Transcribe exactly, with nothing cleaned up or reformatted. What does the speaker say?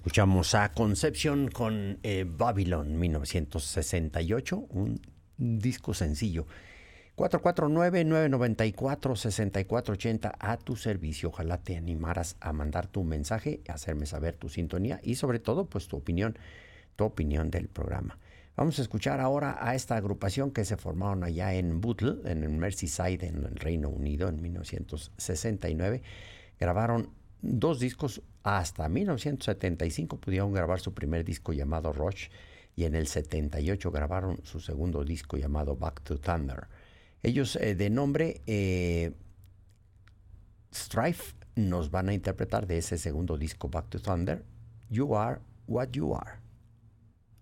Escuchamos a Conception con eh, Babylon mil novecientos sesenta y ocho, un disco sencillo. cuatro cuatro nueve, nueve nueve cuatro, seis cuatro ocho cero a tu servicio. Ojalá te animaras a mandar tu mensaje, a hacerme saber tu sintonía y sobre todo pues tu opinión, tu opinión del programa. Vamos a escuchar ahora a esta agrupación que se formaron allá en Bootle, en el Merseyside, en el Reino Unido, en mil novecientos sesenta y nueve. Grabaron dos discos. Hasta mil novecientos setenta y cinco pudieron grabar su primer disco llamado Rush y en el setenta y ocho grabaron su segundo disco llamado Back to Thunder. Ellos eh, de nombre eh, Strife nos van a interpretar de ese segundo disco Back to Thunder, You Are What You Are.